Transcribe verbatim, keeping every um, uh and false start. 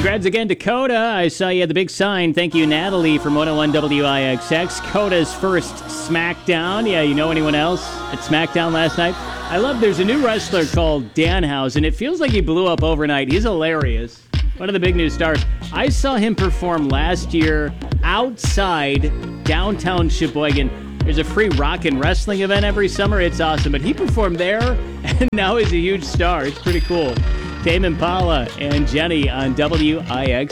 Congrats again to Coda. I saw you at the big sign. Thank you, Natalie, from one oh one W I X X. Coda's first SmackDown. Yeah, you know anyone else at SmackDown last night? I love there's a new wrestler called Danhausen. It feels like he blew up overnight. He's hilarious. One of the big new stars. I saw him perform last year outside downtown Sheboygan. There's a free rock and wrestling event every summer. It's awesome. But he performed there, and now he's a huge star. It's pretty cool. Tame Impala and Jenny on W I X.